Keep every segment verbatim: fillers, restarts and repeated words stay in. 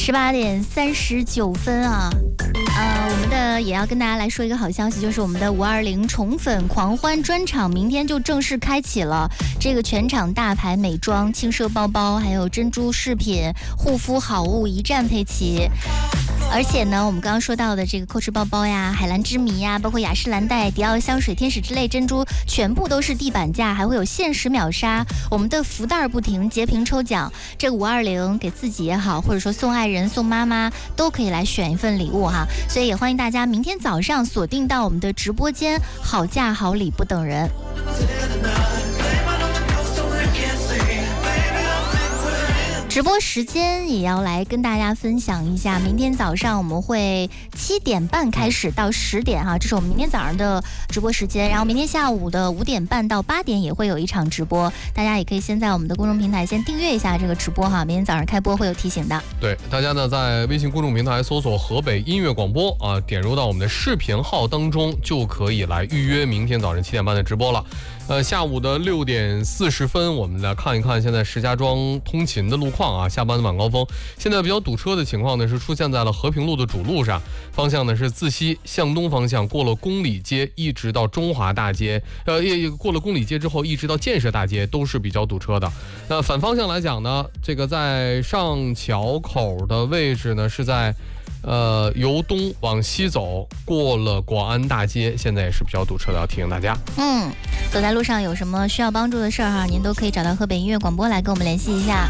十八点三十九分啊，呃，我们的也要跟大家来说一个好消息，就是我们的五二零宠粉狂欢专场明天就正式开启了。这个全场大牌美妆、轻奢包包，还有珍珠饰品、护肤好物一站配齐。而且呢，我们刚刚说到的这个Coach包包呀、海蓝之谜呀，包括雅诗兰黛、迪奥香水、天使之泪珍珠，全部都是地板价，还会有限时秒杀。我们的福袋不停，截屏抽奖，这个五二零给自己也好，或者说送爱人、送妈妈，都可以来选一份礼物哈。所以也欢迎大家明天早上锁定到我们的直播间，好价好礼不等人。直播时间也要来跟大家分享一下，明天早上我们会七点半开始到十点哈，这是我们明天早上的直播时间。然后明天下午的五点半到八点也会有一场直播，大家也可以先在我们的公众平台先订阅一下这个直播哈，明天早上开播会有提醒的。 对，大家呢在微信公众平台搜索河北音乐广播啊，点入到我们的视频号当中，就可以来预约明天早上七点半的直播了。呃，下午的六点四十分，我们来看一看现在石家庄通勤的路况啊。下班的晚高峰，现在比较堵车的情况呢，是出现在了和平路的主路上，方向呢是自西向东方向，过了公里街一直到中华大街，呃，过了公里街之后一直到建设大街都是比较堵车的。那反方向来讲呢，这个在上桥口的位置呢是在。呃，由东往西走，过了广安大街，现在也是比较堵车的，要提醒大家。 嗯，走在路上有什么需要帮助的事儿哈，您都可以找到河北音乐广播来跟我们联系一下。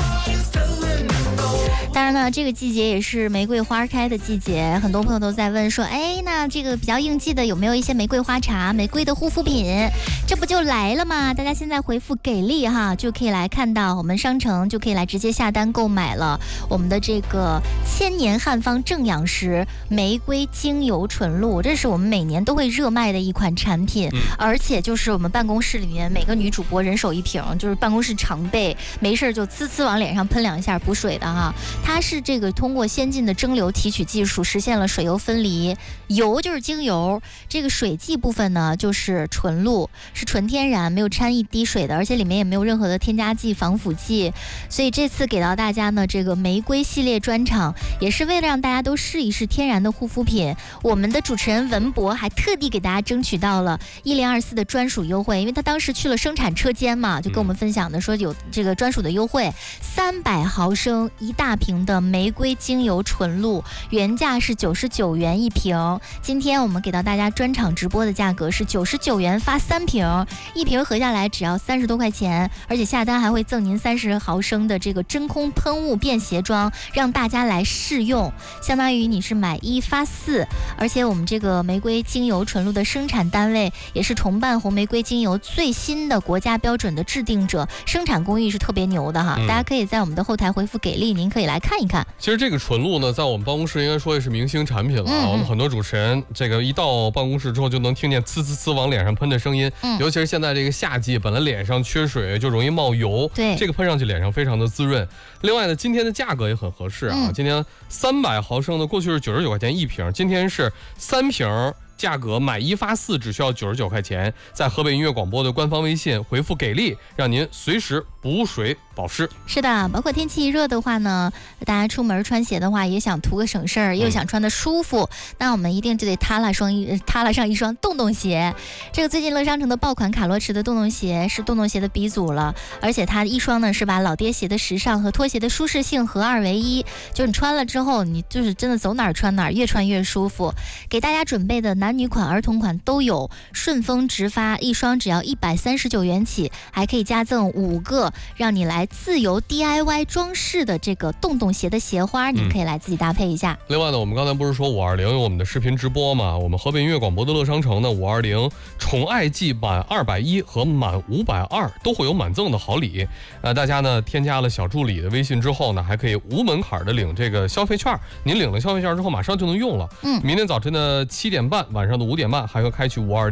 当然呢，这个季节也是玫瑰花开的季节，很多朋友都在问说，哎，那这个比较应季的有没有一些玫瑰花茶、玫瑰的护肤品？这不就来了吗？大家现在回复给力哈，就可以来看到我们商城就可以来直接下单购买了我们的这个千年汉方正养石玫瑰精油纯露，这是我们每年都会热卖的一款产品，嗯、而且就是我们办公室里面每个女主播人手一瓶，就是办公室常备，没事就呲呲往脸上喷两下补水的哈。它是这个通过先进的蒸馏提取技术实现了水油分离，油就是精油，这个水剂部分呢就是纯露，是纯天然，没有掺一滴水的，而且里面也没有任何的添加剂、防腐剂。所以这次给到大家呢这个玫瑰系列专场，也是为了让大家都试一试天然的护肤品。我们的主持人文博还特地给大家争取到了一零二四的专属优惠，因为他当时去了生产车间嘛，就跟我们分享的说有这个专属的优惠，三百毫升一大瓶的玫瑰精油纯露，原价是九十九元一瓶，今天我们给到大家专场直播的价格是九十九元发三瓶，一瓶合下来只要三十多块钱，而且下单还会赠您三十毫升的这个真空喷雾便携装，让大家来试用，相当于你是买一发四。而且我们这个玫瑰精油纯露的生产单位也是重办红玫瑰精油最新的国家标准的制定者，生产工艺是特别牛的哈、嗯，大家可以在我们的后台回复给力，您可以来看一看。 其实这个纯露呢，在我们办公室应该说也是明星产品了、嗯、我们很多主持人这个一到办公室之后就能听见呲呲呲往脸上喷的声音、嗯、尤其是现在这个夏季，本来脸上缺水就容易冒油， 对， 这个喷上去脸上非常的滋润。另外呢，今天的价格也很合适啊、嗯、今天三百毫升的过去是九十九块钱一瓶，今天是三瓶，价格买一发四，只需要九十九块钱。在河北音乐广播的官方微信回复给力，让您随时补水保湿。 是的，包括天气热的话呢，大家出门穿鞋的话也想图个省事儿，又想穿的舒服、嗯、那我们一定就得踏拉双一踏拉上一双洞洞鞋。这个最近乐商城的爆款卡洛驰的洞洞鞋是洞洞鞋的鼻祖了，而且它一双呢是把老爹鞋的时尚和拖鞋的舒适性合二为一，就是你穿了之后你就是真的走哪儿穿哪儿，越穿越舒服。给大家准备的男女款、儿童款都有，顺丰直发，一双只要一百三十九元起，还可以加赠五个让你来自由 D I Y 装饰的这个洞洞鞋的鞋花，你可以来自己搭配一下、嗯、 另外呢，我们刚才不是说五二零有我们的视频直播吗？我们河北音乐广播的乐商城呢，五二零宠爱季满二百一和满五百二都会有满赠的好礼。呃，大家呢添加了小助理的微信之后呢，还可以无门槛的领这个消费券，您领了消费券之后马上就能用了。嗯，明天早晨的七点半，晚上的五点半还会开启五二零